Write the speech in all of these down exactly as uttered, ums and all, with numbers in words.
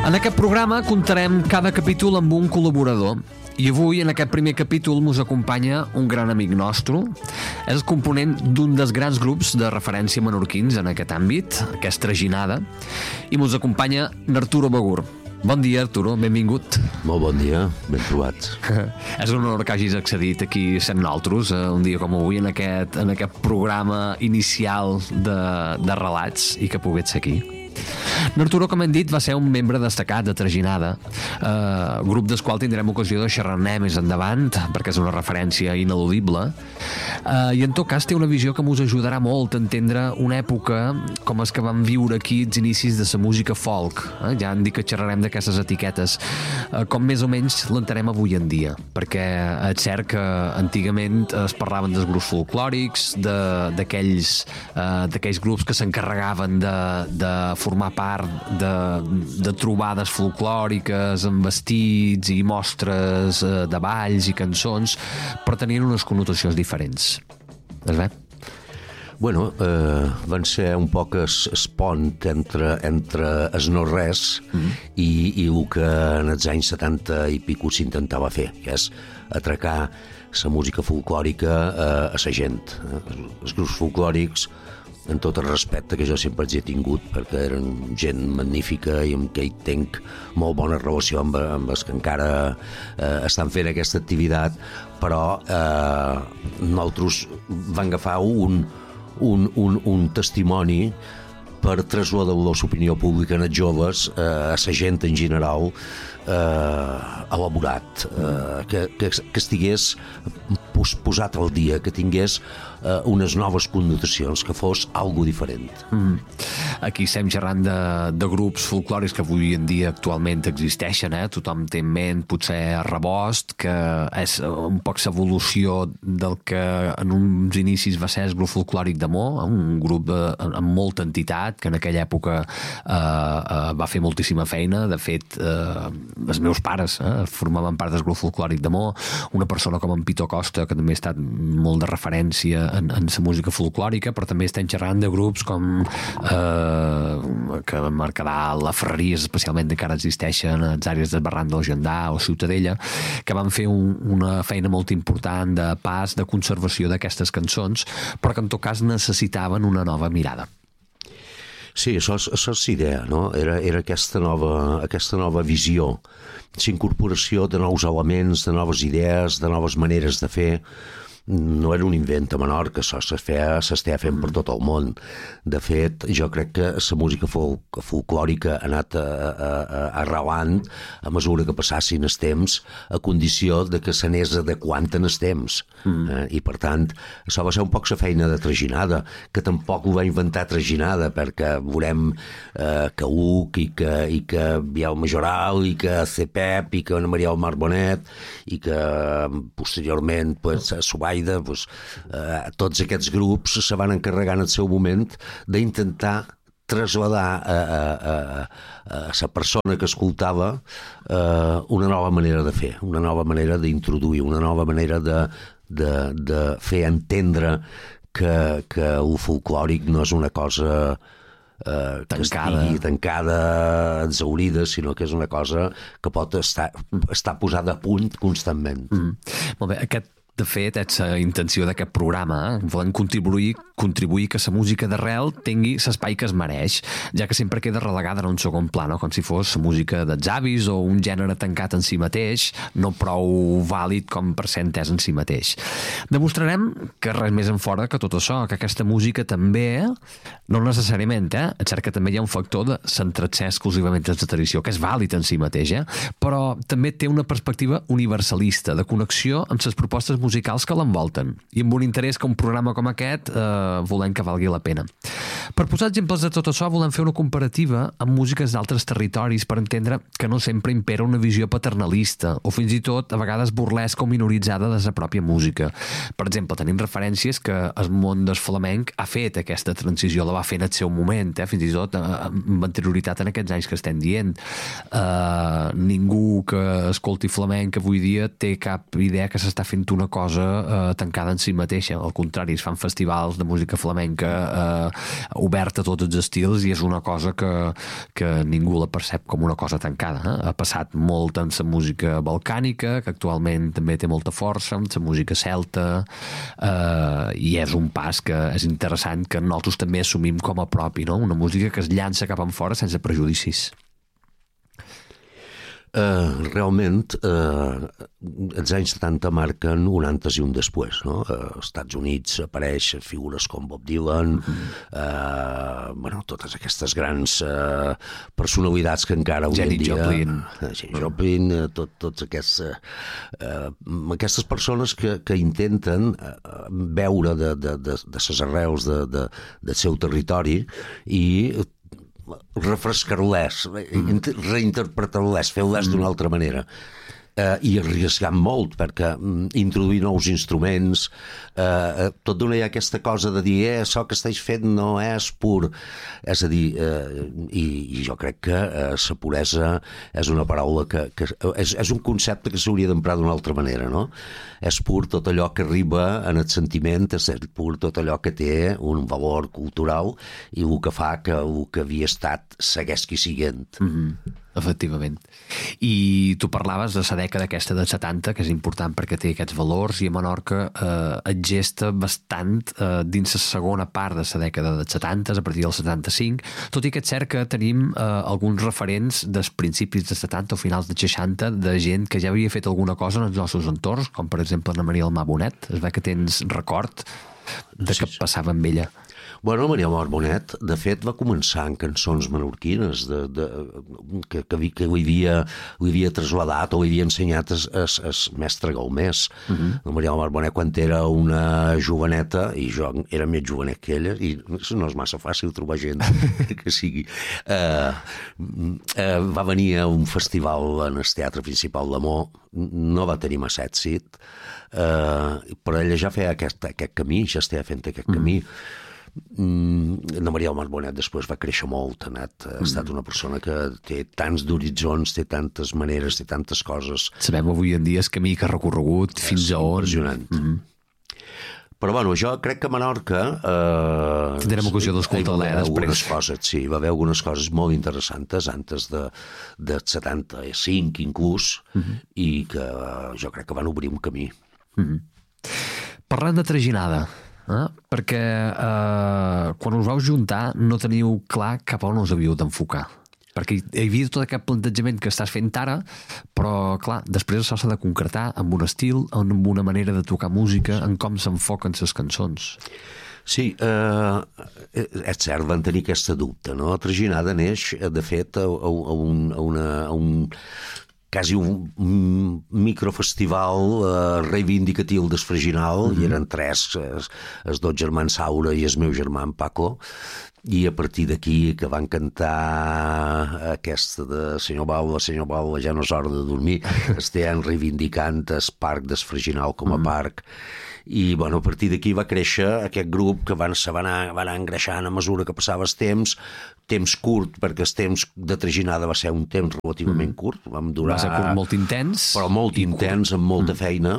En aquest programa comptarem cada capítol amb un col·laborador i avui en aquest primer capítol mos acompanya un gran amic nostre. És el component d'un dels grans grups de referència menorquins en aquest àmbit, que és Traginada, i mos acompanya n'Arturo Begur. Bon dia, Arturo, benvingut. Molt bon dia, ben trobats. És un honor que hagis accedit aquí sent nosaltres, un dia com avui, en aquest, en aquest programa inicial de, de relats i que pogués ser aquí. N'Arturo, com hem dit, va ser un membre destacat de Traginada, eh, grup del qual tindrem ocasió de xerrar-ne més endavant, perquè és una referència ineludible, eh, i en tot cas té una visió que ens ajudarà molt a entendre una època com és que vam viure aquí els inicis de la música folk. Eh? Ja han dit que xerrarem d'aquestes etiquetes, eh, com més o menys l'entenem avui en dia, perquè és cert que antigament es parlaven dels grups folclòrics, d'aquells eh, d'aquells grups que s'encarregaven de, de formar part de, de trobades folclòriques amb vestits i mostres eh, de balls i cançons, però tenien unes connotacions diferents. És bé? Bueno, eh, van ser un poc es, es pont entre, entre es no-res mm. i, i el que en els anys setanta i pico s'intentava fer, que és atracar la música folclòrica eh, a la gent. Els grups folclòrics, en tot el respecte que jo sempre els he tingut, perquè eren gent magnífica i amb què hi tinc molt bona relació amb, amb els que encara eh, estan fent aquesta activitat, però eh, nosaltres vam agafar un, un, un, un testimoni per traslladar l'opinió pública en els joves, eh, a la gent en general, eh, elaborat, eh, que, que, que estigués pos, posat al dia, que tingués eh, unes noves connotacions, que fos algo diferent. Mm. Aquí estem xerrant de, de grups folclòrics que avui en dia actualment existeixen, eh? Tothom té en ment potser Rebost, que és un poc l'evolució del que en uns inicis va ser el grup folclòric d'Amó, un grup de, amb molta entitat, que en aquella època eh, eh, va fer moltíssima feina. De fet, eh, els meus pares eh, formaven part del grup folclòric d'Amó, una persona com en Pito Costa, que també ha estat molt de referència en, en la música folclòrica, però també estem xerrant de grups com eh, que Mercadal, la Ferreries, especialment encara existeixen a les àrees del Barranc del Gendà o Ciutadella, que van fer un, una feina molt important de pas, de conservació d'aquestes cançons, però que en tot cas necessitaven una nova mirada. Sí, això és, això és idea, no? Era, era aquesta, nova, aquesta nova visió, l'incorporació de nous elements, de noves idees, de noves maneres de fer. No era un invent a Menorca, això s'està fent per tot el món. De fet, jo crec que la música folk, folclòrica ha anat a, a, a, arrelant a mesura que passassin els temps, a condició de que s'anés adequant en els temps. Mm. Eh? I per tant, això va ser un poc la feina de Traginada, que tampoc ho va inventar Traginada, perquè veurem eh, que Uc i que, i que Biel Majoral i que C. Pep i que Ana Maria Omar Bonet i que posteriorment pues, Subaida, pues, eh, tots aquests grups se van encarregar en el seu moment d'intentar traslladar a, a, a, a la persona que escoltava eh, una nova manera de fer, una nova manera d'introduir, una nova manera de, de, de fer entendre que, que el folclòric no és una cosa eh, que tancada. estigui tancada, exhaurida, sinó que és una cosa que pot estar, estar posada a punt constantment. Mm. Molt bé, aquest de fet, és la intenció d'aquest programa. Eh? Volem contribuir, contribuir que la música d'arrel tingui l'espai que es mereix, ja que sempre queda relegada en un segon pla, no? Com si fos la música dels avis o un gènere tancat en si mateix, no prou vàlid com per ser entès en si mateix. Demostrarem que res més en fora que tot això, que aquesta música també, no necessàriament, eh? és cert que també hi ha un factor de centrar-se exclusivament en la tradició, que és vàlid en si mateix, eh? però també té una perspectiva universalista, de connexió amb les propostes musicals que l'envolten, i amb un interès que un programa com aquest eh, volem que valgui la pena. Per posar exemples de tot això, volem fer una comparativa amb músiques d'altres territoris per entendre que no sempre impera una visió paternalista o fins i tot a vegades burlesca o minoritzada de la pròpia música. Per exemple, tenim referències que el món del flamenc ha fet aquesta transició, la va fer en el seu moment, eh? fins i tot amb anterioritat en aquests anys que estem dient. Uh, ningú que escolti flamenc avui dia té cap idea que s'està fent una cosa eh, tancada en si mateixa. Al contrari, es fan festivals de música flamenca eh, oberta a tots els estils i és una cosa que, que ningú la percep com una cosa tancada. Eh? Ha passat molt en la música balcànica, que actualment també té molta força, en la música celta, eh, i és un pas que és interessant que nosaltres també assumim com a propi, no? Una música que es llança cap enfora sense prejudicis. Uh, realment uh, els anys setanta marquen un antes i un després, no? Uh, als Estats Units apareix figures com Bob Dylan, mm-hmm. uh, bueno, totes aquestes grans uh, personalitats que encara avui Jenny en dia... Joplin. Uh, Jenny Joplin, uh, tot, tots aquests, uh, uh, aquestes persones que, que intenten uh, veure de, de, de, de ses arrels de, de, del seu territori i refrescar-les, mm. reinterpretar-les, fer-les mm. d'una altra manera. Eh, i arriesgant molt, perquè mm, introduir nous instruments, eh, tot d'una hi ha aquesta cosa de dir eh, això que estàs fent no és pur. És a dir, eh, i, i jo crec que eh, la puresa és una paraula que, que és, és un concepte que s'hauria d'emprar d'una altra manera, no? És pur tot allò que arriba en el sentiment, és pur tot allò que té un valor cultural i el que fa que el que havia estat segueixi siguent. Mm-hmm. Efectivament. I tu parlaves de la dècada aquesta dels setanta, que és important perquè té aquests valors, i a Menorca eh, es gesta bastant eh, dins la segona part de la dècada dels setanta, a partir del setanta-cinc, tot i que és cert que tenim eh, alguns referents dels principis dels setanta o finals dels seixanta de gent que ja havia fet alguna cosa en els nostres entorns, com per exemple Anna Maria Almà Bonet. Es ve que tens record de què passava amb ella. Bueno, Maria Almà Bonet, de fet, va començar en cançons menorquines de, de, que, que, que li, havia, li havia trasladat o li havia ensenyat el, el, el mestre Galmés. Uh-huh. La Maria Almà Bonet, quan era una joveneta, i jo era més jovenet que ella, i no és massa fàcil trobar gent que sigui, eh, eh, va venir a un festival en el Teatre Principal d'Amor, no va tenir massa èxit, eh, però ella ja feia aquest, aquest camí, ja estava fent aquest uh-huh. camí. Mm, la Maria Almà Bonet després va créixer molt, ha, anat, ha estat una persona que té tants d'horitzons, té tantes maneres, té tantes coses. Sabem avui en dia el camí que ha recorregut és fins a on. Impressionant. Mm-hmm. Però bueno, jo crec que a Menorca eh, tindrem ocasió d'escoltar-la després. Coses, sí, va haver algunes coses molt interessants antes de, de setanta-cinc inclús, mm-hmm. i que eh, jo crec que van obrir un camí. Mm-hmm. Parlant de traginada, Eh? perquè eh, quan us vau juntar no teniu clar cap on us havíeu d'enfocar, perquè hi havia tot aquest plantejament que estàs fent ara, però clar, després això s'ha de concretar amb un estil, amb una manera de tocar música, en com s'enfoquen les cançons. Sí, eh, és cert, van tenir aquesta dubte, no? Traginada neix, de fet, a, a, a, un, a, una, a un quasi un, un microfestival eh, reivindicatiu d'Esfreginal, mm-hmm. i eren tres, els, els dos germans Saura i el meu germà en Paco, i a partir d'aquí que van cantar aquesta de Senyor Baula, Senyor Baula, ja no és hora de dormir, estan reivindicant el parc d'Esfreginal com a mm-hmm. parc, i bueno, a partir d'aquí va créixer aquest grup que van, se va anar, va anar engreixant a mesura que passava el temps, temps curt, perquè el temps de traginada va ser un temps relativament mm. curt, vam durar... Va ser curt, molt intens. Però molt intens, amb molta mm. feina,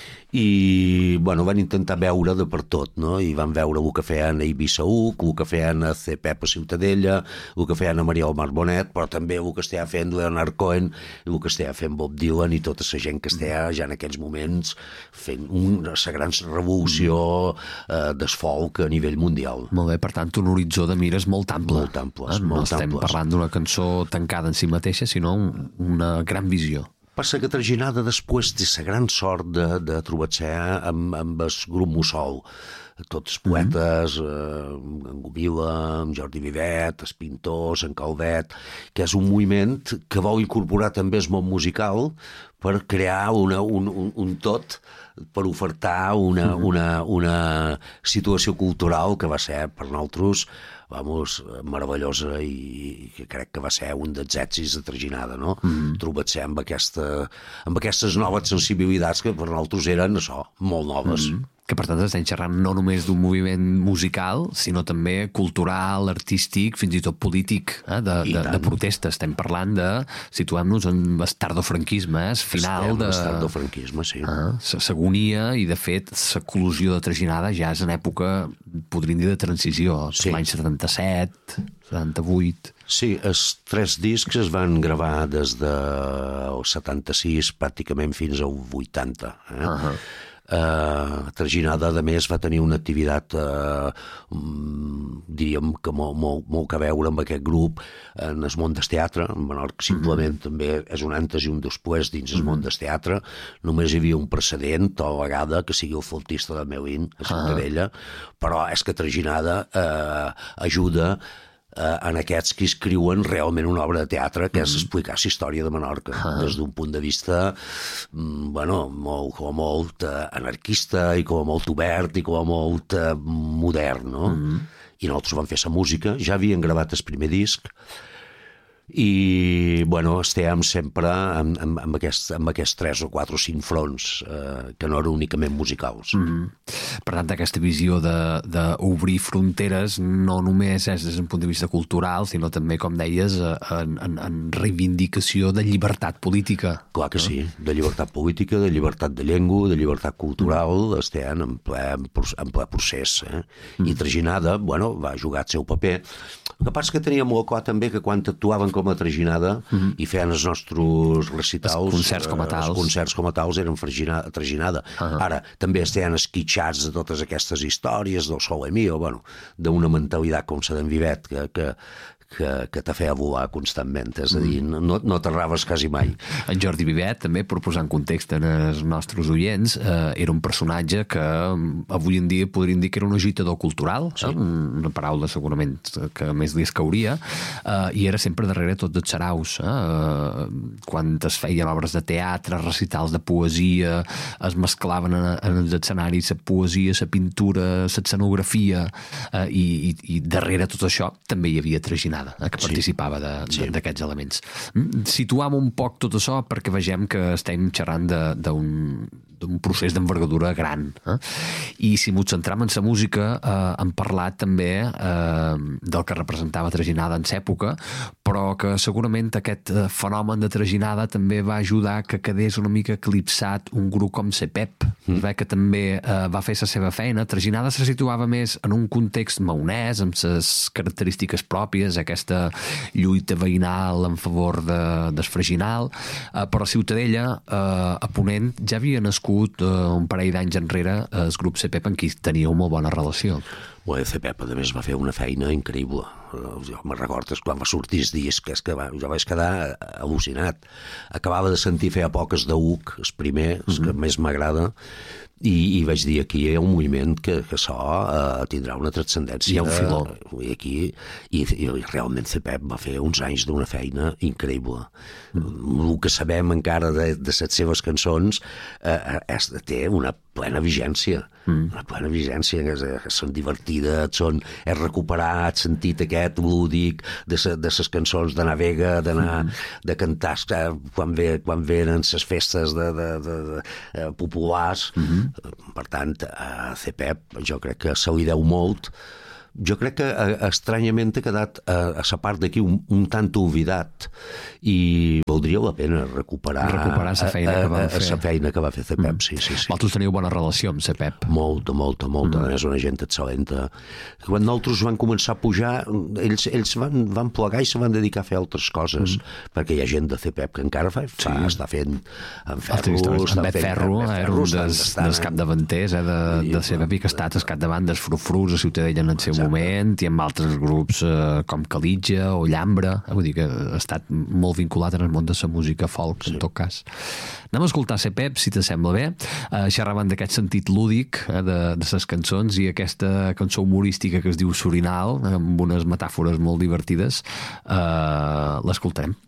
i bueno, van intentar veure de per tot, no? I van veure el que feien a Eivissa Uc, el que feien a C. Pep a Ciutadella, el que feien a Maria Almà Bonet, però també el que estava fent Leonard Cohen, el que estava fent Bob Dylan i tota la gent que estava ja en aquells moments fent una gran revolució eh, d'esfolc a nivell mundial. Molt bé, per tant, un horitzó de mires molt ample. Molt amples, eh? No molt estem amples. parlant d'una cançó tancada en si mateixa, sinó una gran visió. Passa que Traginada després té la gran sort de, de trobar-se amb, amb el grup Mussol. Tots poetes, mm-hmm. eh, en Gomila, en Jordi Vivet, els pintors, en Calvet, que és un moviment que vol incorporar també el món musical per crear una, un, un, un tot, per ofertar una, mm-hmm. una, una situació cultural que va ser per nosaltres vamos, meravellosa, i que crec que va ser un dels èxits de Traginada, no? Mm. Trobar-se amb, aquesta, amb aquestes noves sensibilitats que per nosaltres eren això, molt noves. Mm. que per tant estem xerrant no només d'un moviment musical, sinó també cultural, artístic, fins i tot polític, eh? de, de, de protesta. Estem parlant de, situem-nos en el tardofranquisme, eh? final Estem de... en tardofranquisme, sí. Ah, s'agonia, i de fet l'ecologia de Traginada ja és en època, podríem dir, de transició, sí. l'any setanta-set, setanta-vuit... Sí, els tres discs es van gravar des del setanta-sis pràcticament fins al vuitanta. Eh? Uh -huh. Uh, Traginada, a més, va tenir una activitat uh, um, diríem que molt, molt, molt que veure amb aquest grup en el món del teatre. En Menorca simplement mm -hmm. també és un antes i un després dins el món del teatre. Només hi havia un precedent, a vegada, que sigui el flautista de Melín a Ciutadella, ah. però és que Traginada uh, ajuda Uh, en aquests que escriuen realment una obra de teatre, que mm. és explicar la història de Menorca ah. des d'un punt de vista mm, bueno, molt, com a molt uh, anarquista, i com a molt obert, i com a molt uh, modern, no? Mm. I nosaltres vam fer la música, ja havien gravat el primer disc, i bueno, estàvem sempre amb, amb, amb, aquest, amb aquests tres o quatre o cinc fronts eh, que no eren únicament musicals. Mm-hmm. Per tant, aquesta visió d'obrir fronteres no només és des d'un punt de vista cultural, sinó també, com deies, en, en, en reivindicació de llibertat política. Clar que no? Sí, de llibertat política, de llibertat de llengua, de llibertat cultural, mm. estem en ple, en ple procés. Eh? Mm. I Traginada, bueno, va jugar el seu paper. El que passa que tenia molt clar també que quan actuaven com a Traginada mm-hmm. i feien els nostres recitals, els concerts com a tals, els concerts com a tals eren Traginada. Uh-huh. Ara, també estan esquitxats de totes aquestes històries del Sole Mío, bueno, d'una mentalitat com la d'en Vivet, que, que, que, que te feia volar constantment, és a dir, no, no t'arraves quasi mai. En Jordi Vivet, també, per posar en context en els nostres oients, eh, era un personatge que avui en dia podríem dir que era un agitador cultural, sí. eh? Una paraula segurament que més li escauria, eh, i era sempre darrere tot dels saraus. Eh? Quan es feien obres de teatre, recitals de poesia, es mesclaven en, en els escenaris la poesia, la pintura, l'escenografia, eh, i, i, i darrere tot això també hi havia Traginada, eh, que participava d'aquests sí. elements. Situam un poc tot això perquè vegem que estem xerrant d'un d'un procés d'envergadura gran. Eh? I si ens centram en la música, eh, hem parlat també eh, del que representava Traginada en l'època, però que segurament aquest fenomen de Traginada també va ajudar que quedés una mica eclipsat un grup com Cepep, mm. que també eh, va fer la seva feina. Traginada se situava més en un context maonès, amb les característiques pròpies, aquesta lluita veïnal en favor de, del Freginal, eh, però a Ciutadella, eh, a Ponent, ja havia nascut un parell d'anys enrere el grup Cepep, amb qui tenia una molt bona relació. Bueno, Cepep, a més, va fer una feina increïble. Jo me'n recordo quan va sortir el disc, és que va, jo vaig quedar al·lucinat. Acabava de sentir feia poques d'Uc, el primer, el que mm-hmm. més m'agrada, i, i vaig dir, aquí hi ha un moviment que, que això uh, tindrà una transcendència. Hi ha un filó. I, aquí, i, i realment Cepep va fer uns anys d'una feina increïble. Mm. El que sabem encara de, de les seves cançons uh, és, té una plena vigència. Mm. Una plena vigència, que, que són divertides, són, és recuperar el sentit aquest lúdic de, se, de les cançons de Navega, d'anar mm. de cantar quan, ve, quan venen les festes de, de, de, de, populars. Mm-hmm. Per tant, a Cepep jo crec que se li deu molt. Jo crec que estranyament ha quedat a, a la part d'aquí un, un tant oblidat, i valdria la pena recuperar recuperar la feina, a, a, que, van fer. la feina que va fer Cepep. Mm. Sí, sí, sí. Vosaltres teniu bona relació amb Cepep? Molta, molta, molta. Mm. És una gent excel·lenta. Quan nosaltres van començar a pujar, ells, ells van, van plegar i se van dedicar a fer altres coses, mm. perquè hi ha gent de Cepep que encara fa, fa sí. està fent en Ferro. En Bet Ferro era un dels, dels capdavanters eh, de, de Cepep, i que ha estat al capdavant dels frufrus a Ciutadella en el seu moment, i amb altres grups eh, com Calitja o Llambra, eh, vull dir que ha estat molt vinculat en el món de la música folk, sí. en tot cas. Anem a escoltar Cepep, si t'assembla bé. Eh, xerraven d'aquest sentit lúdic eh, de, de les cançons, i aquesta cançó humorística que es diu Surinal, amb unes metàfores molt divertides. Eh, l'escoltarem.